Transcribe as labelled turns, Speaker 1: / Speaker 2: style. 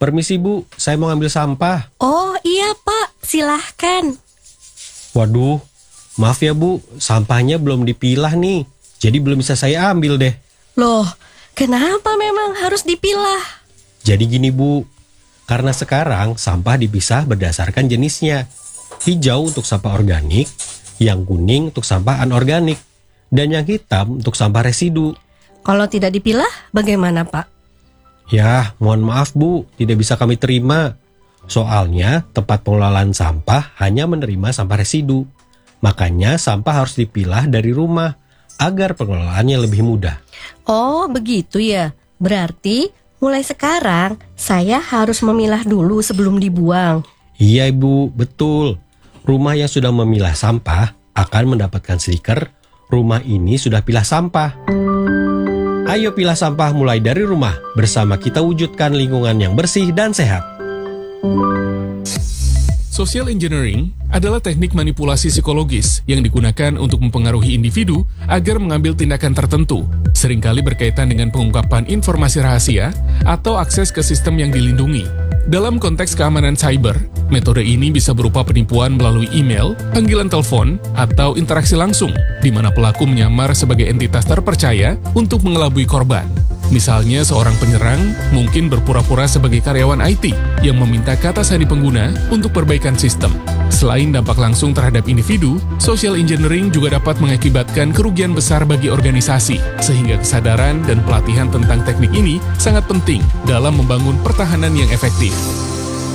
Speaker 1: Permisi Bu, saya mau ngambil sampah.
Speaker 2: Oh iya Pak, silahkan.
Speaker 1: Waduh, maaf ya Bu, sampahnya belum dipilah nih. Jadi belum bisa saya ambil deh.
Speaker 2: Loh, kenapa memang harus dipilah?
Speaker 1: Jadi gini Bu, karena sekarang sampah dipisah berdasarkan jenisnya. Hijau untuk sampah organik, yang kuning untuk sampah anorganik, dan yang hitam untuk sampah residu.
Speaker 2: Kalau tidak dipilah, bagaimana Pak?
Speaker 1: Ya, mohon maaf Bu, tidak bisa kami terima. Soalnya tempat pengelolaan sampah hanya menerima sampah residu. Makanya sampah harus dipilah dari rumah agar pengelolaannya lebih mudah.
Speaker 2: Oh begitu ya, berarti mulai sekarang saya harus memilah dulu sebelum dibuang.
Speaker 1: Iya Ibu, betul. Rumah yang sudah memilah sampah akan mendapatkan stiker, rumah ini sudah pilah sampah. Ayo pilah sampah mulai dari rumah, bersama kita wujudkan lingkungan yang bersih dan sehat.
Speaker 3: Social engineering adalah teknik manipulasi psikologis yang digunakan untuk mempengaruhi individu agar mengambil tindakan tertentu, seringkali berkaitan dengan pengungkapan informasi rahasia atau akses ke sistem yang dilindungi. Dalam konteks keamanan cyber, metode ini bisa berupa penipuan melalui email, panggilan telepon, atau interaksi langsung, di mana pelaku menyamar sebagai entitas terpercaya untuk mengelabui korban. Misalnya seorang penyerang mungkin berpura-pura sebagai karyawan IT yang meminta kata sandi pengguna untuk perbaikan sistem. Selain dampak langsung terhadap individu, social engineering juga dapat mengakibatkan kerugian besar bagi organisasi, sehingga kesadaran dan pelatihan tentang teknik ini sangat penting dalam membangun pertahanan yang efektif.